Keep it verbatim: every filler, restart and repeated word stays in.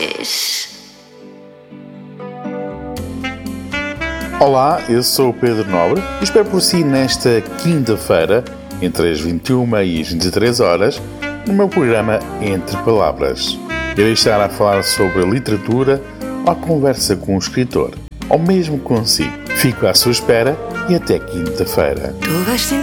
fazes? Olá, eu sou o Pedro Nobre e espero por si nesta quinta-feira, entre as vinte e uma e as vinte e três horas, no meu programa Entre Palavras. Irei estar a falar sobre literatura ou a conversa com um escritor, ou mesmo consigo. Fico à sua espera e até quinta-feira. Tu vais